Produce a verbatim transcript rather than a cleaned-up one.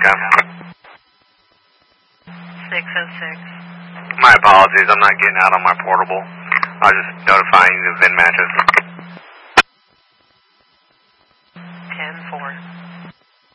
Okay. six oh six. My apologies, I'm not getting out on my portable. I was just notifying the V I N matches.